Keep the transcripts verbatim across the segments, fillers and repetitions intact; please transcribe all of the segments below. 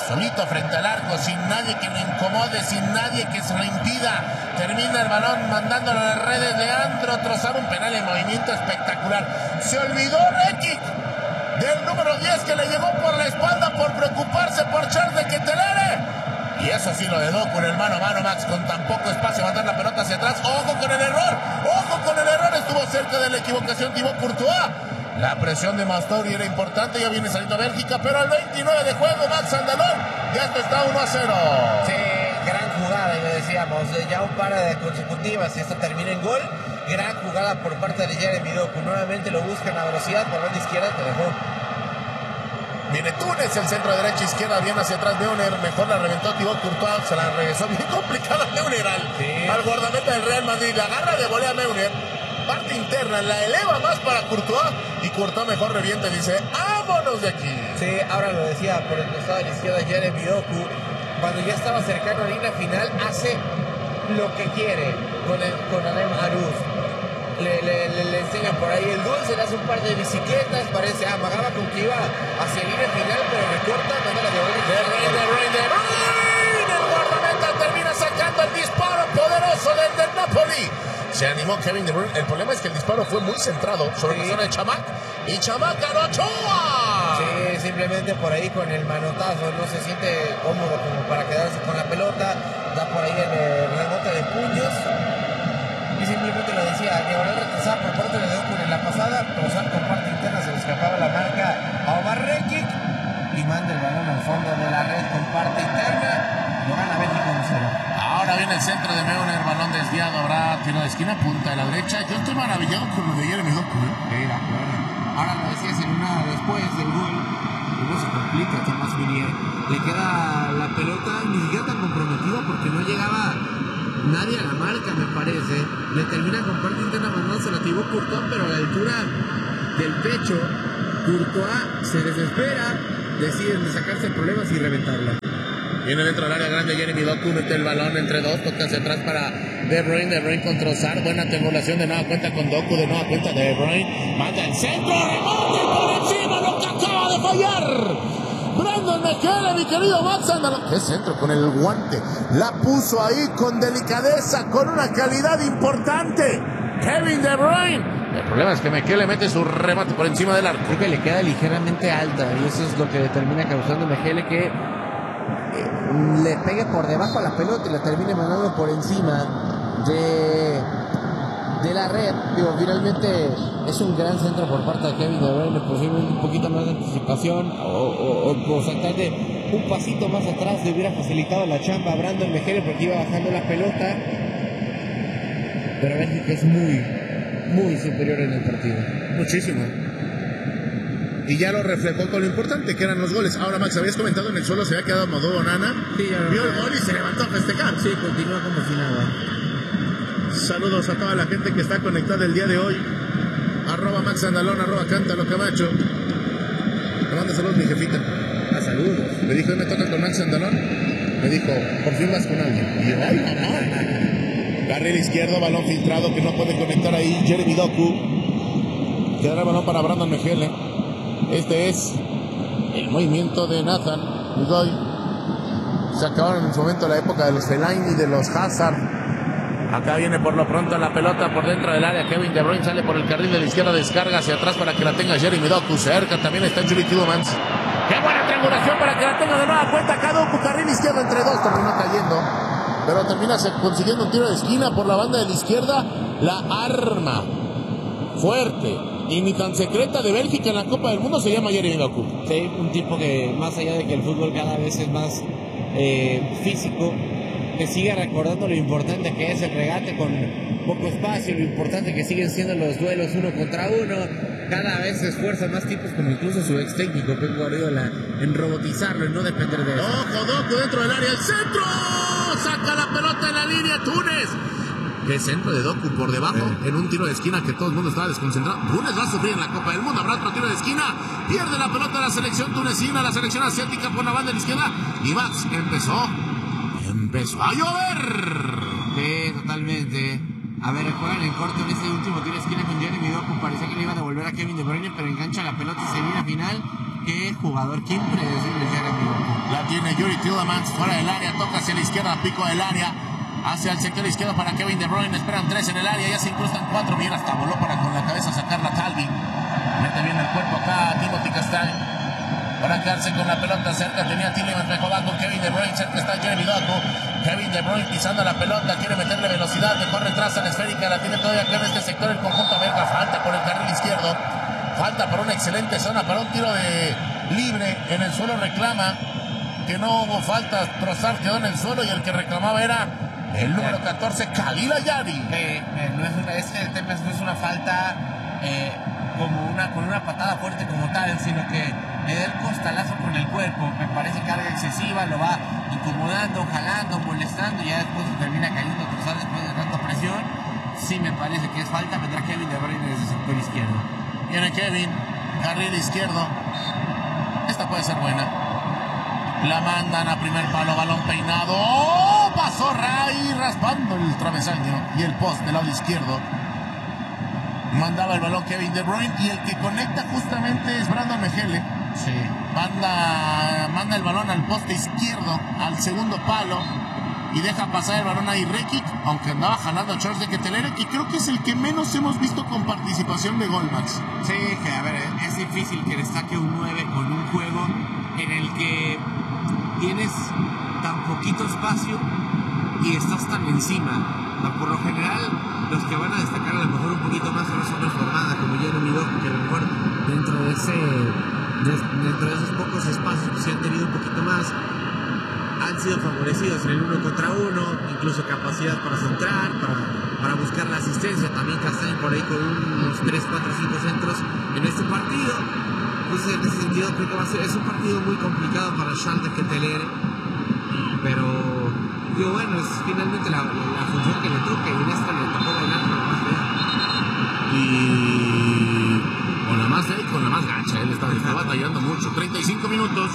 solito frente al arco, sin nadie que lo incomode, sin nadie que se lo impida. Termina el balón mandándolo a las redes. Leandro Trossard, un penal en movimiento espectacular. Se olvidó Rekic del número diez que le llegó por la espalda por preocuparse por Charles de Ketelaere. Y eso sí, lo de Doku en el mano a mano, Max, con tan poco espacio, mandar la pelota hacia atrás. ¡Ojo con el error! ¡Ojo con el error! Estuvo cerca de la equivocación Thibaut Courtois. La presión de Mastori era importante, ya viene saliendo Bélgica, pero al veintinueve de juego, Max Andalón, ya esto está uno a cero. Sí, gran jugada, y le decíamos, ya un par de consecutivas y esto termina en gol. Gran jugada por parte de Jeremy Doku, nuevamente lo busca en la velocidad, por la izquierda, te dejó. Viene Túnez, el centro de derecha izquierda, bien hacia atrás Neuner, mejor la reventó Thibaut Courtois, se la regresó bien complicada Neuner al, sí. al guardameta del Real Madrid, la agarra de volea Neuner, parte interna, la eleva más para Courtois, y Courtois mejor revienta y dice, ¡vámonos de aquí! Sí, ahora lo decía por el costado de la izquierda Jeremy Doku, cuando ya estaba cercano a la línea final, hace lo que quiere con, el, con Adem Aruz. Le, le, le, le enseñan por ahí el dulce, le hace un par de bicicletas, parece, ah, amagaba con que iba hacia la línea final, pero recorta, manda la de De Bruyne, de Bruyne, de Bruyne, el guardameta termina sacando el disparo poderoso del del Napoli. Se animó Kevin De Bruyne, el problema es que el disparo fue muy centrado sobre sí. la zona de Chamac, y Chamac ganó Ochoa. Sí, simplemente por ahí con el manotazo, no se siente cómodo como para quedarse con la pelota, da por ahí el, el rebote de puños. Y simplemente lo decía, diagonal retrasada por parte de Doku en la pasada, Trossard con parte interna se le escapaba la marca a Omar Rekic y manda el balón al fondo de la red con parte interna, lo gana Bélgica uno cero. Ahora viene el centro de Neuner, balón desviado, habrá tiro de esquina, punta de la derecha. Yo estoy maravillado con lo de Jeremy Doku, ¿eh? Sí, de acuerdo. Ahora lo decías en una después del gol, uno se complica, Thomas Meunier, le queda la pelota ni siquiera tan comprometida porque no llegaba nadie a la marca, me parece. Le termina con parte interna mandándose a Thibaut Courtois, pero a la altura del pecho, Courtois se desespera, deciden sacarse problemas y reventarla. Viene dentro del área grande Jeremy Doku, mete el balón entre dos, toca hacia atrás para De Bruyne, De Bruyne con Trossard, buena triangulación, de nueva cuenta con Doku, de nueva cuenta De Bruyne, manda el centro, remonte por encima, lo que acaba de fallar Brandon Mejele, mi querido Max Andalón. ¡Qué centro con el guante! La puso ahí con delicadeza, con una calidad importante. Kevin De Bruyne. El problema es que Mejele mete su remate por encima del arco. Creo que le queda ligeramente alta y eso es lo que termina causando Mejele que eh, le pegue por debajo a la pelota y la termine mandando por encima de... de la red. Digo, finalmente es un gran centro por parte de Kevin De Bruyne, posiblemente un poquito más de anticipación o, o, o, o saltarle un pasito más atrás le hubiera facilitado la chamba a Brandon Mejele porque iba bajando la pelota, pero Bélgica es muy muy superior en el partido, muchísimo, y ya lo reflejó con lo importante que eran los goles. Ahora, Max, habías comentado en el suelo se había quedado Modou Onana, sí, ya vio el gol y se levantó a festejar. Sí, continúa como si nada. Saludos a toda la gente que está conectada el día de hoy. Arroba Max Andalón, arroba Cántalo Camacho. Me manda saludos mi jefita. A saludos. Me dijo, ¿me toca con Max Andalón? Me dijo, por fin vas con alguien. Y yo, ¡ay, mamá! Carril izquierdo, balón filtrado que no puede conectar ahí Jeremy Doku. Quedará el balón para Brandon Mejele. Este es el movimiento de Nathan Udoy. Se acabaron en su momento la época de los Fellaini y de los Hazard. Acá viene por lo pronto la pelota por dentro del área. Kevin De Bruyne sale por el carril de la izquierda, descarga hacia atrás para que la tenga Jeremy Doku. Cerca también está Julie Tielemans. ¡Qué buena triangulación para que la tenga de nueva cuenta! Acá Doku, carril izquierdo entre dos, terminó cayendo. Pero termina consiguiendo un tiro de esquina por la banda de la izquierda. La arma fuerte y ni tan secreta de Bélgica en la Copa del Mundo se llama Jeremy Doku. Sí, un tipo que más allá de que el fútbol cada vez es más eh, físico, que sigue recordando lo importante que es el regate con poco espacio, lo importante que siguen siendo los duelos uno contra uno. Cada vez se esfuerzan más tipos como incluso su ex técnico Pep Guardiola en robotizarlo y no depender de eso. ¡Ojo, Doku dentro del área! ¡El centro! ¡Saca la pelota en la línea Túnez! ¡Qué centro de Doku por debajo! Sí. En un tiro de esquina que todo el mundo estaba desconcentrado. Túnez va a sufrir en la Copa del Mundo. Habrá otro tiro de esquina. Pierde la pelota la selección tunecina, la selección asiática por la banda de la izquierda. Y Max empezó... Empezó a llover. Sí, totalmente. A ver, juegan en corto en ese último tiro de esquina con Jeremy Doku. Parecía que le iba a devolver a Kevin De Bruyne, pero engancha la pelota y se viene a final. Qué jugador, qué impredecible Jeremy Doku. La tiene Yuri Tielemans fuera del área, toca hacia la izquierda, pico del área, hacia el sector izquierdo para Kevin De Bruyne. Esperan tres en el área, ya se incrustan cuatro. Bien, hasta voló para con la cabeza sacarla Talvi. Mete bien el cuerpo acá Timothy Castagne para quedarse con la pelota cerca. Tenía Tielemans, mejor va con Kevin De Bruyne. Cerca está Jeremy Doku. Kevin De Bruyne pisando la pelota, quiere meterle velocidad, mejor retrasa la esférica, la tiene todavía acá en este sector el conjunto belga. Falta por el carril izquierdo, falta por una excelente zona para un tiro de libre. En el suelo reclama que no hubo falta, Trossard quedó en el suelo y el que reclamaba era el número catorce, Khalil Ayari. Eh, eh, no es una, este tema no es una falta eh, como una, con una patada fuerte como tal, sino que le da el costalazo con el cuerpo. Me parece carga excesiva, lo va incomodando, jalando, molestando y ya después termina cayendo Trossard después de tanta presión. Sí me parece que es falta, vendrá Kevin De Bruyne desde el sector izquierdo. Viene Kevin, carril izquierdo. Esta puede ser buena. La mandan a primer palo, balón peinado. ¡Oh! Pasó Ray raspando el travesaño y el post del lado izquierdo. Mandaba el balón Kevin De Bruyne y el que conecta justamente es Brandon Mejele. Sí. Manda, manda el balón al poste izquierdo, al segundo palo, y deja pasar el balón ahí Rekic, aunque andaba jalando a Charles de Ketelere, que creo que es el que menos hemos visto con participación de gol, Max. Sí, que a ver, es difícil que destaque un nueve con un juego en el que tienes tan poquito espacio y estás tan encima. Por lo general, los que van a destacar a lo mejor un poquito más son los formadas, como Jeremy Doku, que a lo mejor dentro de ese de, dentro de esos pocos espacios que se han tenido un poquito más, han sido favorecidos en el uno contra uno, incluso capacidad para centrar, para, para buscar la asistencia. También Castagne por ahí con unos tres, cuatro, cinco centros en este partido. Entonces, en ese sentido, creo que va a ser, es un partido muy complicado para Charles de Ketelere, pero yo, bueno, es finalmente la, la función que le toca, y en esta le tocó ganar con la más fea. Y con la más fea y con la más gancha, él está, está batallando mucho. treinta y cinco minutos.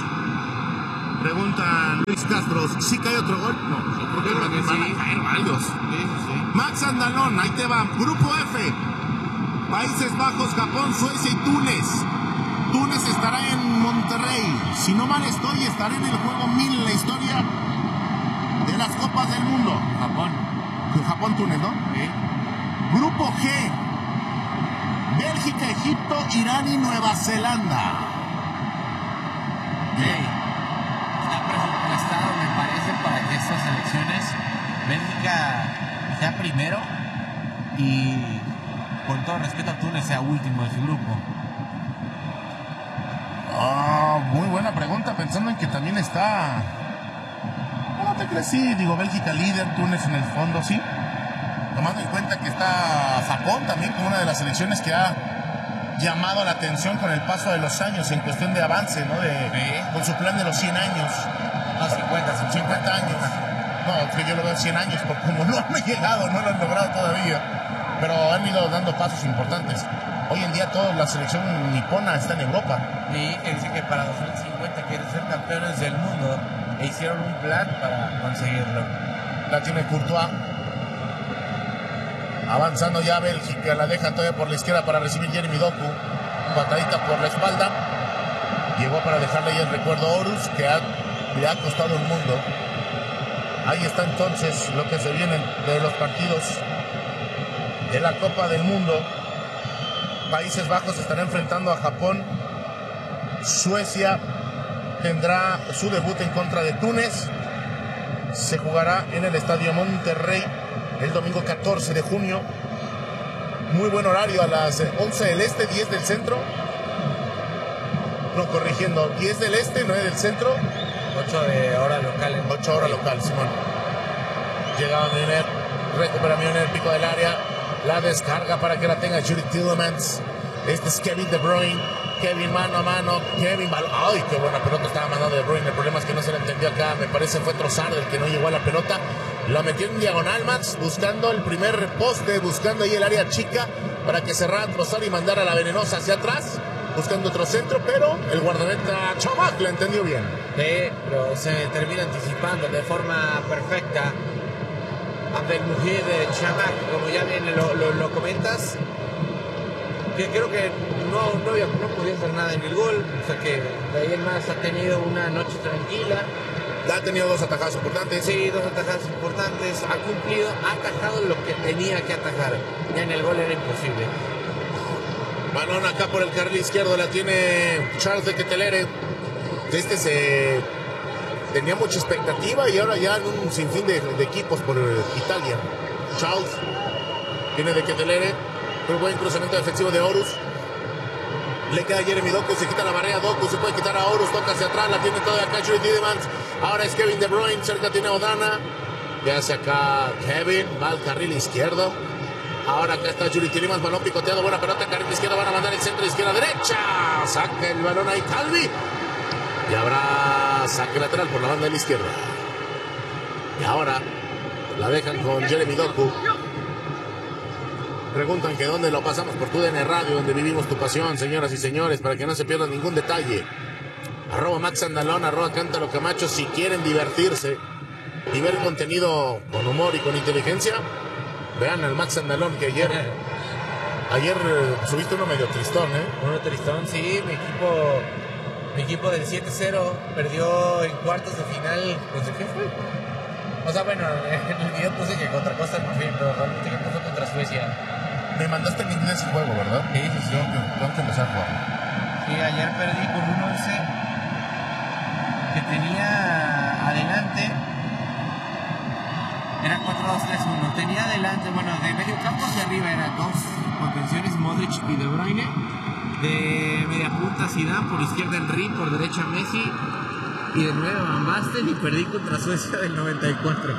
Pregunta Luis Castro, ¿sí cae otro gol? No, yo creo que, que van sí. a caer varios. Sí, sí. Max Andalón, ahí te va. Grupo F, Países Bajos, Japón, Suecia y Túnez. Túnez estará en Monterrey. Si no mal estoy, estaré en el juego mil en la historia de las Copas del Mundo. Japón. Japón-Túnez, ¿no? Sí. Grupo G, Bélgica, Egipto, Irán y Nueva Zelanda. Sí. Está presupuestado, me parece, para que estas elecciones Bélgica sea primero y, con todo respeto a Túnez, sea último de su grupo. Ah, muy buena pregunta, pensando en que también está... No te crees, sí, digo, Bélgica líder, Túnez en el fondo, sí. Tomando en cuenta que está Japón también como una de las selecciones que ha llamado la atención con el paso de los años en cuestión de avance, ¿no? De, ¿Eh? Con su plan de los cien años. No, cincuenta, cincuenta años. No, que yo lo veo cien años, porque como no han llegado, no lo han logrado todavía. Pero han ido dando pasos importantes. Hoy en día toda la selección nipona está en Europa. Y dice que para dos mil cincuenta quieren ser campeones del mundo e hicieron un plan para conseguirlo. La tiene Courtois. Avanzando ya Bélgica, la deja todavía por la izquierda para recibir Jeremy Doku. Patadita por la espalda. Llegó para dejarle ya el recuerdo a Horus, que ha, le ha costado un mundo. Ahí está entonces lo que se viene de los partidos de la Copa del Mundo. Países Bajos estará enfrentando a Japón. Suecia tendrá su debut en contra de Túnez. Se jugará en el Estadio Monterrey el domingo catorce de junio. Muy buen horario, a las once del este, diez del centro. No, corrigiendo, diez del este, nueve del centro. ocho de hora local. ocho horas local, Simón. Llega Mioner, recupera Mioner, pico del área. La descarga para que la tenga Yuri Tielemans. Este es Kevin De Bruyne. Kevin mano a mano. Kevin balón. ¡Ay, qué buena pelota estaba mandando De Bruyne! El problema es que no se la entendió acá. Me parece fue Trossard el que no llegó a la pelota. La metió en diagonal, Max, buscando el primer poste, buscando ahí el área chica para que cerrara Trossard y mandara la venenosa hacia atrás, buscando otro centro, pero el guardameta Chamac la entendió bien. Sí, pero se termina anticipando de forma perfecta. Abdelmujid de Chamac, como ya bien lo, lo, lo comentas, que creo que no no, no, había, no podía hacer nada en el gol. O sea que de ahí en más ha tenido una noche tranquila. Ha tenido dos atajadas importantes. Sí, dos atajadas importantes. Ha cumplido, ha atajado lo que tenía que atajar. Ya en el gol era imposible. Balón acá por el carril izquierdo, la tiene Charles de Ketelere. Este se tenía mucha expectativa y ahora ya en un sinfín de, de equipos por Italia. Charles tiene de Ketelere, muy buen cruzamiento defensivo de Horus. Le queda Jeremy Doku, se quita la barrera, Doku se puede quitar a Horus, toca hacia atrás, la tiene toda acá Jury Tielemans. Ahora es Kevin De Bruyne, cerca tiene Odana. Ya hace acá Kevin, va al carril izquierdo. Ahora acá está Jury Tielemans, balón picoteado, buena pelota, carril izquierdo, van a mandar el centro, izquierda, derecha. Saca el balón ahí Calvi. Y habrá saque lateral por la banda de la izquierda. Y ahora la dejan con Jeremy Doku. Preguntan que dónde lo pasamos por tu D N Radio, donde vivimos tu pasión, señoras y señores, para que no se pierdan ningún detalle. Arroba Max Andalón, arroba Cántalo Camacho, si quieren divertirse y ver contenido con humor y con inteligencia, vean al Max Andalón que ayer, ayer subiste uno medio tristón, ¿eh? Uno tristón, sí, mi equipo, mi equipo del siete cero perdió en cuartos de final, no sé qué fue. O sea, bueno, en el video puse que contra Costa del Marfil, pero realmente que fue contra Suecia. Me mandaste en inglés el juego, ¿verdad? Sí, sí, sí. Tengo que, tengo que empezar a jugar. Sí, ayer perdí con un once que tenía adelante. Era cuatro dos tres uno. Tenía adelante, bueno, de medio campo hacia arriba eran dos contenciones, Modric y De Bruyne. De media punta Zidane, por izquierda Henry, por derecha Messi. Y de nuevo Van Basten, y perdí contra Suecia del noventa y cuatro.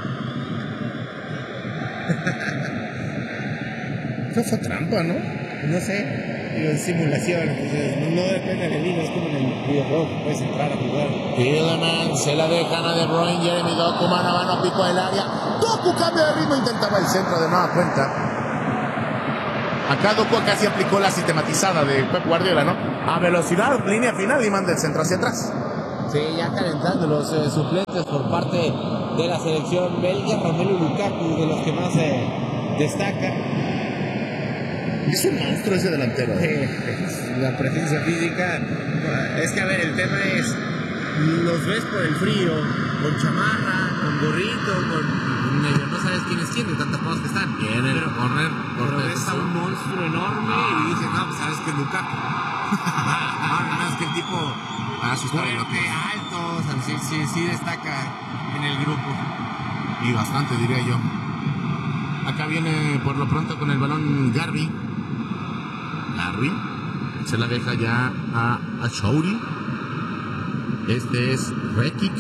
Eso fue trampa, ¿no? No sé, digo, es simulación, entonces no, no depende de mí, no es como en el videojuego, puedes entrar a jugar. Tielemans se la dejan a De Bruyne, Jeremy Doku, mano a mano, pico del área. Doku cambia de ritmo, intentaba el centro de nueva cuenta. Acá Doku casi aplicó la sistematizada de Pep Guardiola, ¿no? A velocidad, línea final y manda el centro hacia atrás. Sí, ya calentando los eh, suplentes por parte de la selección belga. Romelu Lukaku, de los que más eh, destaca. Es un monstruo ese delantero. Eh, la presencia física. Es que, a ver, el tema es, los ves por el frío, con chamarra, con gorrito, con medio, no sabes quién es quién, de tantas cosas que están. Viene el corner, Pero ves a un monstruo enorme y dices, no, pues sabes que es Lukaku. No, no, es que el tipo fuerte, alto, o sea, sí, sí, sí destaca en el grupo. Y bastante, diría yo. Acá viene por lo pronto con el balón Garbi. Garbi se la deja ya a, a Chouri. Este es Rekic.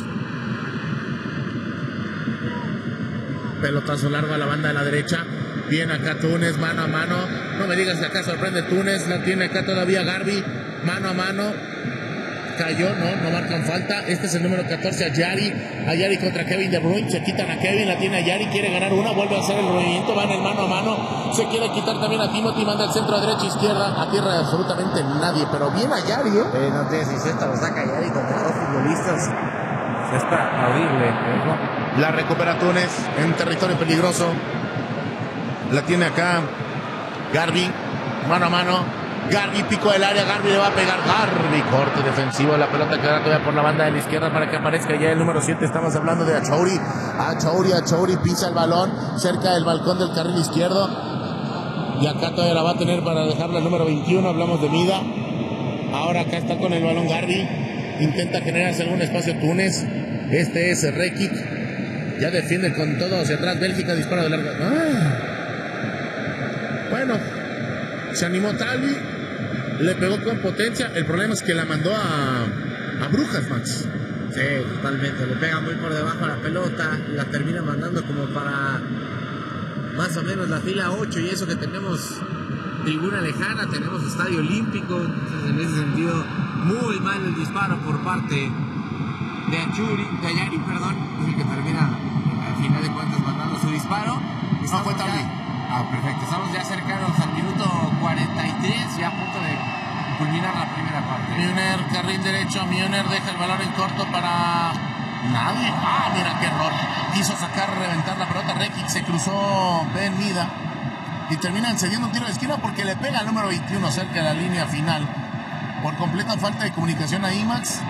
Pelotazo largo a la banda de la derecha. Viene acá Túnez, mano a mano. No me digas que acá sorprende Túnez. La tiene acá todavía Garbi. Mano a mano. Cayó, no, no marcan falta. Este es el número catorce, Ayari. Ayari contra Kevin De Bruyne. Se quitan a Kevin, la tiene Ayari. Quiere ganar una, vuelve a hacer el movimiento. Va en el mano a mano. Se quiere quitar también a Timothy. Manda el centro a derecha, izquierda. A tierra de absolutamente nadie. Pero bien Ayari, ¿eh? Eh, no te si esta lo saca Ayari contra dos futbolistas. Es para aplaudirle. ¿no? La recupera Túnez en territorio peligroso. La tiene acá Garbi. Mano a mano. Garbi, pico del área, Garbi le va a pegar, Garbi, corte defensivo, la pelota queda todavía por la banda de la izquierda para que aparezca ya el número siete, estamos hablando de Achouri, Achouri, Achouri, pisa el balón, cerca del balcón del carril izquierdo, y acá todavía la va a tener para dejarla el número veintiuno, hablamos de Mida, ahora acá está con el balón Garbi, intenta generarse algún espacio Túnez, este es Rekic, ya defiende con todo hacia atrás, Bélgica dispara de larga, ah. Bueno, se animó Talvi, le pegó con potencia. El problema es que la mandó a, a Brujas, Max. Sí, totalmente. Le pega muy por debajo a la pelota. La termina mandando como para más o menos la fila ocho. Y eso que tenemos tribuna lejana, tenemos estadio olímpico. Entonces, en ese sentido, muy mal el disparo por parte de Achuri, de Ayari, perdón. Es el que termina, al final de cuentas, mandando su disparo. No fue Talvi. Ah, perfecto. Estamos ya cercanos al minuto cuarenta y tres, ya a punto de culminar la primera parte. Müller, carril derecho, Müller deja el balón en corto para nadie. Ah, mira qué error. Quiso sacar, reventar la pelota, Rekic se cruzó Ben Mida. y terminan cediendo un tiro de esquina porque le pega al número veintiuno cerca de la línea final. Por completa falta de comunicación a Imax.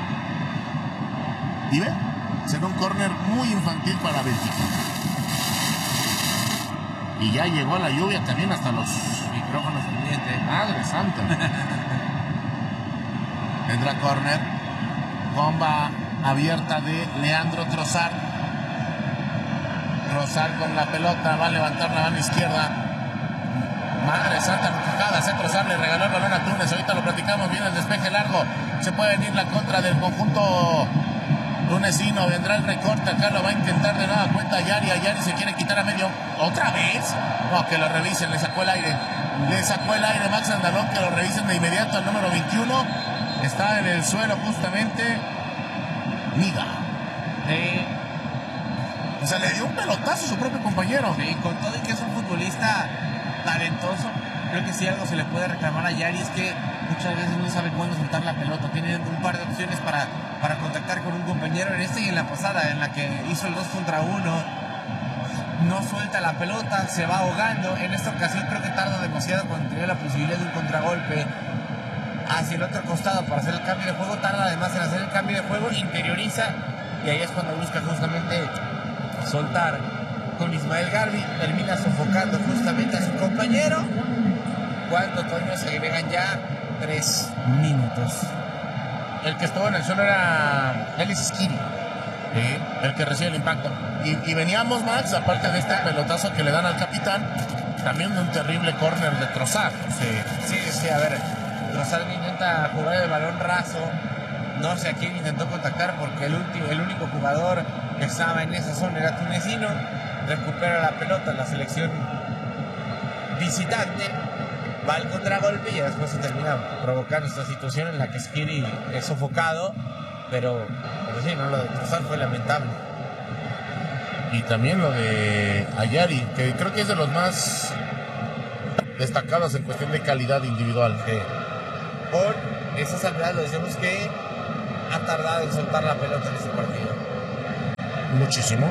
Y ve, será un córner muy infantil para Bélgica. Y ya llegó la lluvia también hasta los micrófonos pendientes. Madre santa. Vendrá córner. Bomba abierta de Leandro Trossard. Trossard con la pelota. Va a levantar la mano izquierda. Madre santa, no se Trossard le regaló el balón a Túnez. Ahorita lo platicamos bien, el despeje largo. Se puede venir la contra del conjunto tunecino. Vendrá el recorte. Acá lo va a intentar de nueva cuenta Yari. Yari se quiere quitar a medio. ¿Otra vez? No, que lo revisen. Le sacó el aire. Le sacó el aire Max Andalón. Que lo revisen de inmediato al número veintiuno. Está en el suelo justamente. Niga. Sí. O sea, le dio un pelotazo a su propio compañero. Sí, con todo y que es un futbolista talentoso, creo que si algo se le puede reclamar a Yari es que muchas veces no sabe cuándo soltar la pelota. Tiene un par de opciones para, para contactar con un compañero en este y en la pasada, en la que hizo el dos contra uno. No suelta la pelota, se va ahogando. En esta ocasión creo que tarda demasiado cuando tenía la posibilidad de un contragolpe hacia el otro costado para hacer el cambio de juego. Tarda además en hacer el cambio de juego, interioriza y ahí es cuando busca justamente soltar con Ismael Garbi. Termina sofocando justamente a su compañero cuando, Toño, se agregan ya tres minutos. El que estuvo en el suelo era Elis Skiri. Sí, el que recibe el impacto. Y, y veníamos, Max, aparte de este pelotazo que le dan al capitán, también de un terrible córner de Trossard. Sí, sí, sí, a ver, Trossard intenta jugar el balón raso, no sé a quién intentó contactar porque el, último, el único jugador que estaba en esa zona era tunecino. Recupera la pelota en la selección visitante, va al contragolpe y después se termina provocando esta situación en la que Skiri es sofocado, pero, pero sí, no, lo de Trossard fue lamentable. Y también lo de Ayari, que creo que es de los más destacados en cuestión de calidad individual. Sí. Por esa salvedad lo decimos que ha tardado en soltar la pelota en este partido. Muchísimo.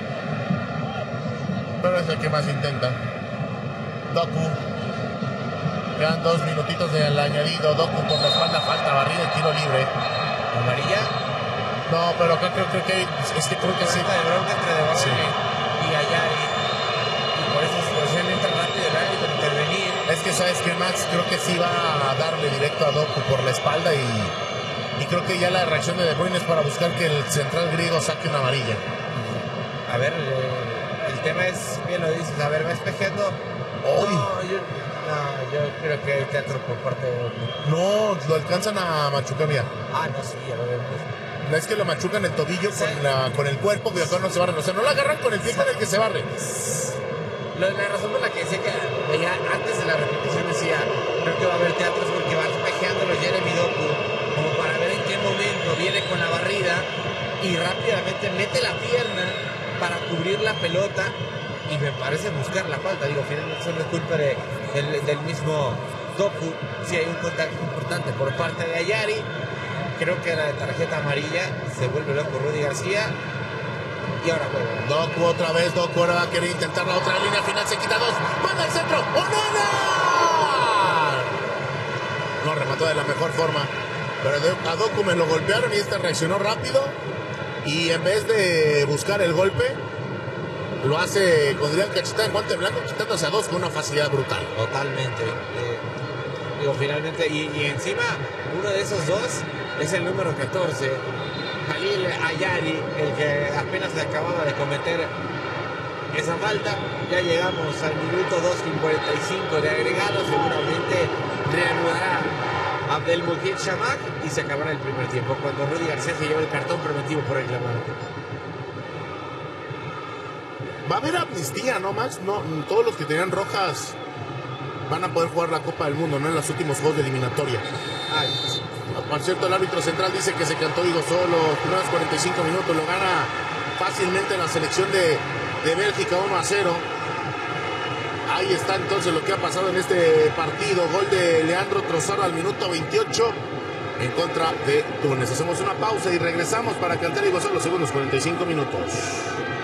Pero es el que más intenta. Doku. Quedan dos minutitos del añadido. Doku por la espalda, falta, barrida y tiro libre. ¿Amarilla? No, pero creo, creo, creo que es que creo que sí. De bronca entre De Bruyne Sí. y Ayari. Y por esa situación entra rápido el árbitro a intervenir. Es que sabes que Max creo que sí va a darle directo a Doku por la espalda y, y creo que ya la reacción de De Bruyne es para buscar que el central griego saque una amarilla. A ver, eh, el tema es, bien lo dices, a ver, va espejeando. Uy. No, yo, no, yo creo que hay teatro por parte de Doku. No, lo alcanzan a machucar, mira. Ah, no, sí, ya lo vemos. No es que lo machucan el tobillo Sí. con, la, con el cuerpo, que acá no se barren. O sea, no lo agarran con el pie con el que se barre. Lo, la razón por la que decía que veía antes de la repetición decía, creo que va a haber teatro es porque va espejeándolo Jeremy Doku, como para ver en qué momento viene con la barrida y rápidamente mete la pierna para cubrir la pelota y me parece buscar la falta. Digo, finalmente eso no es culpa de, del, del mismo Doku. Si hay un contacto importante por parte de Ayari, creo que la tarjeta amarilla, se vuelve loco Rudy García y ahora juega. Doku otra vez, Doku ahora va a querer intentar la otra línea final, se quita dos, manda al centro, ¡Onana! No remató de la mejor forma, pero a Doku me lo golpearon y este reaccionó rápido y en vez de buscar el golpe, lo hace con Adrián Cachetá en guante blanco, quitándose a dos con una facilidad brutal. Totalmente. Eh, digo, finalmente, y, y encima, uno de esos dos es el número catorce, Jalil Ayari, el que apenas acababa de cometer esa falta. Ya llegamos al minuto dos con cuarenta y cinco de agregado, seguramente reanudará Abdelmujid Shamak y se acabará el primer tiempo cuando Rudy García se lleva el cartón preventivo por reclamar. Va a haber amnistía, ¿no, Max? No, todos los que tenían rojas van a poder jugar la Copa del Mundo, ¿no? En los últimos juegos de eliminatoria. Ay, Por cierto, el árbitro central dice que se cantó Vigo solo, los primeros cuarenta y cinco minutos, lo gana fácilmente la selección de, de Bélgica uno a cero. Ahí está entonces lo que ha pasado en este partido. Gol de Leandro Trossard al minuto veintiocho en contra de Túnez. Hacemos una pausa y regresamos para cantar Vigo solo los segundos cuarenta y cinco minutos.